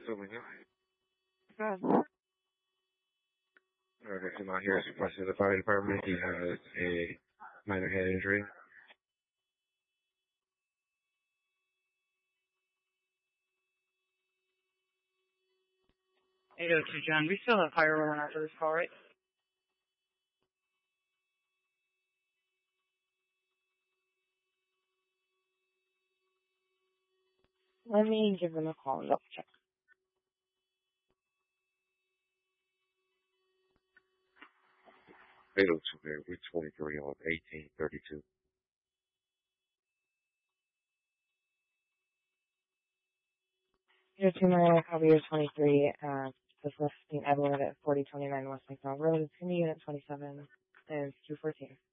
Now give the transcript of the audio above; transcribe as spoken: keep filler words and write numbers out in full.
assuming you. Good. Okay, come out here, requested the fire department. He has a minor head injury. eight oh two, John. We still have fire rolling after this call, right? Let me give them a call and double check. eight oh two here, Route twenty-three on eighteen thirty-two. eight oh two, my Javier twenty-three, uh, this left being Evelyn at forty twenty-nine West McDonald Road. It's in unit twenty-seven and two fourteen.